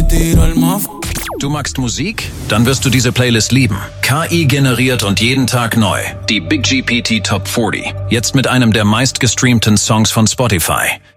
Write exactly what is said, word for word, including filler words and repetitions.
tiro el más. Du magst Musik? Dann wirst du diese Playlist lieben. K I generiert und jeden Tag neu. Die Big G P T Top vierzig. Jetzt mit einem der meistgestreamten Songs von Spotify.